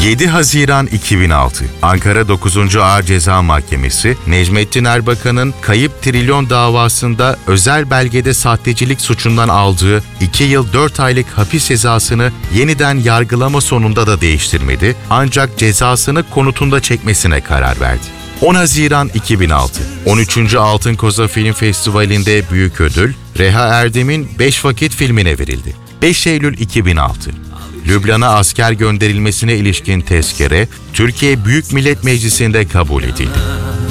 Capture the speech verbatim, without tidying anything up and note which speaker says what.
Speaker 1: yedi Haziran iki bin altı, Ankara dokuzuncu Ağır Ceza Mahkemesi, Necmettin Erbakan'ın kayıp trilyon davasında özel belgede sahtecilik suçundan aldığı iki yıl dört aylık hapis cezasını yeniden yargılama sonunda da değiştirmedi, ancak cezasını konutunda çekmesine karar verdi. on Haziran iki bin altı, on üçüncü Altın Koza Film Festivali'nde büyük ödül, Reha Erdem'in Beş Vakit filmine verildi. beş Eylül iki bin altı, Lübnan'a asker gönderilmesine ilişkin tezkere, Türkiye Büyük Millet Meclisi'nde kabul edildi.